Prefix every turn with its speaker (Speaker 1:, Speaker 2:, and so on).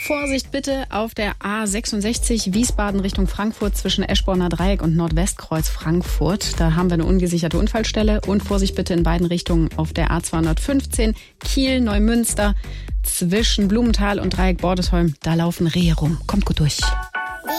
Speaker 1: Vorsicht bitte auf der A66 Wiesbaden Richtung Frankfurt zwischen Eschborner Dreieck und Nordwestkreuz Frankfurt. Da haben wir eine ungesicherte Unfallstelle. Und Vorsicht bitte in beiden Richtungen auf der A215 Kiel-Neumünster zwischen Blumenthal und Dreieck Bordesholm. Da laufen Rehe rum. Kommt gut durch.